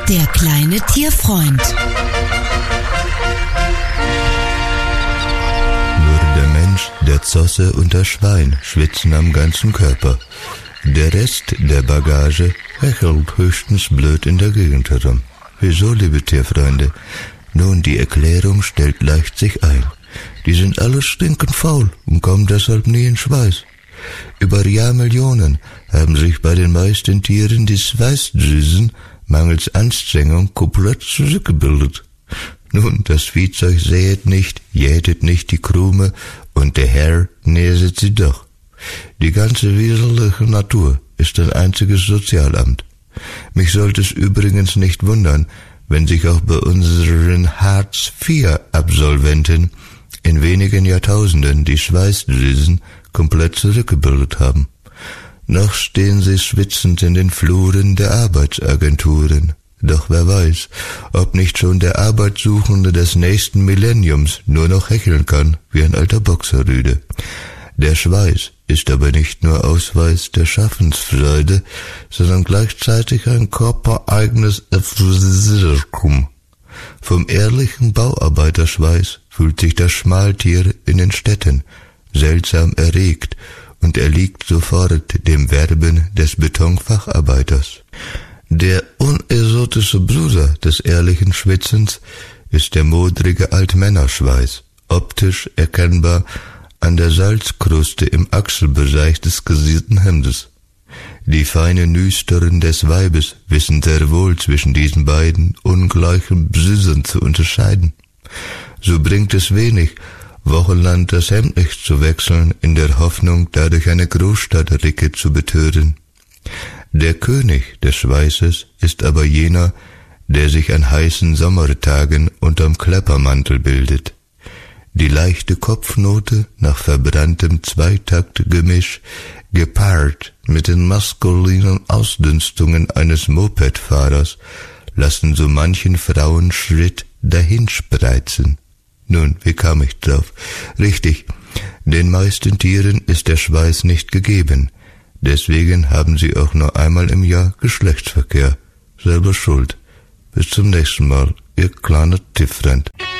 Der kleine Tierfreund. Nur der Mensch, der Zosse und das Schwein schwitzen am ganzen Körper. Der Rest der Bagage hechelt höchstens blöd in der Gegend herum. Wieso, liebe Tierfreunde? Nun, die Erklärung stellt leicht sich ein. Die sind alle stinkend faul und kommen deshalb nie in Schweiß. Über Jahrmillionen haben sich bei den meisten Tieren die Schweißdrüsen mangels Anstrengung komplett zurückgebildet. Nun, das Viehzeug säet nicht, jätet nicht die Krume und der Herr näset sie doch. Die ganze wesentliche Natur ist ein einziges Sozialamt. Mich sollte es übrigens nicht wundern, wenn sich auch bei unseren Hartz-IV-Absolventen in wenigen Jahrtausenden die Schweißdrüsen komplett zurückgebildet haben. Noch stehen sie schwitzend in den Fluren der Arbeitsagenturen. Doch wer weiß, ob nicht schon der Arbeitssuchende des nächsten Millenniums nur noch hecheln kann wie ein alter Boxerrüde. Der Schweiß ist aber nicht nur Ausweis der Schaffensfreude, sondern gleichzeitig ein körpereigenes Aphrodisiakum. Vom ehrlichen Bauarbeiterschweiß fühlt sich das Schmaltier in den Städten seltsam erregt und erliegt sofort dem Werben des Betonfacharbeiters. Der unerotische Bruder des ehrlichen Schwitzens ist der modrige Altmännerschweiß, optisch erkennbar an der Salzkruste im Achselbereich des gesierten Hemdes. Die feinen Nüstern des Weibes wissen sehr wohl zwischen diesen beiden ungleichen Brüdern zu unterscheiden. So bringt es wenig, wochenlang das Hemd nicht zu wechseln, in der Hoffnung, dadurch eine Großstadtricke zu betören. Der König des Schweißes ist aber jener, der sich an heißen Sommertagen unterm Kleppermantel bildet. Die leichte Kopfnote nach verbranntem Zweitaktgemisch, gepaart mit den maskulinen Ausdünstungen eines Mopedfahrers, lassen so manchen Frauenschritt dahinspreizen. Nun, wie kam ich drauf? Richtig, den meisten Tieren ist der Schweiß nicht gegeben. Deswegen haben sie auch nur einmal im Jahr Geschlechtsverkehr. Selber schuld. Bis zum nächsten Mal, Ihr kleiner Tierfreund.